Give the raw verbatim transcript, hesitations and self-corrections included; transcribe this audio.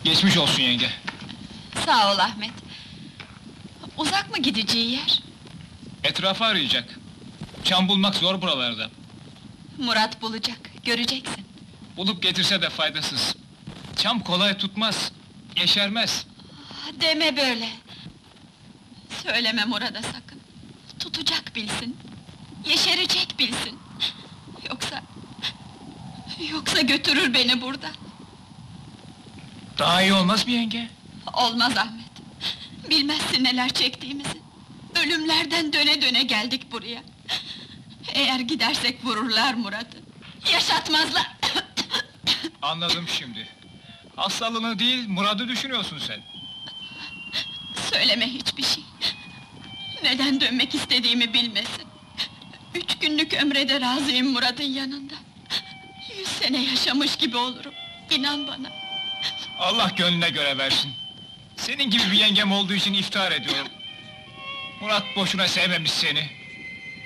Geçmiş olsun yenge. Sağ ol Ahmet. Uzak mı gideceği yer? Etrafı arayacak. Çam bulmak zor buralarda. Murat bulacak, göreceksin. Bulup getirse de faydasız. Çam kolay tutmaz, yeşermez. Deme böyle! Söyleme Murat'a sakın! Tutacak bilsin! Yeşerecek bilsin! Yoksa... Yoksa götürür beni buradan! Daha iyi olmaz mı yenge? Olmaz Ahmet! Bilmezsin neler çektiğimizi! Ölümlerden döne döne geldik buraya! Eğer gidersek vururlar Murat'ı! Yaşatmazlar! Anladım şimdi. Hastalığını değil, Murad'ı düşünüyorsun sen. Söyleme hiçbir şey! Neden dönmek istediğimi bilmesin! Üç günlük ömre de razıyım Murat'ın yanında! Yüz sene yaşamış gibi olurum, inan bana! Allah gönlüne göre versin. Senin gibi bir yengem olduğu için iftihar ediyorum. Murat boşuna sevmemiş seni.